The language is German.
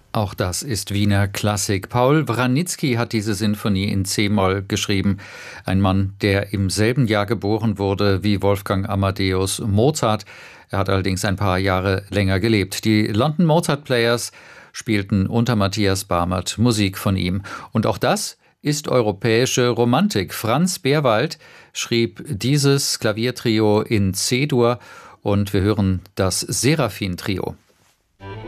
Auch das ist Wiener Klassik. Paul Wranitzky hat diese Sinfonie in C-Moll geschrieben. Ein Mann, der im selben Jahr geboren wurde wie Wolfgang Amadeus Mozart. Er hat allerdings ein paar Jahre länger gelebt. Die London Mozart Players spielten unter Matthias Barmert Musik von ihm. Und auch das ist europäische Romantik. Franz Beerwald schrieb dieses Klaviertrio in C-Dur und wir hören das Seraphin-Trio.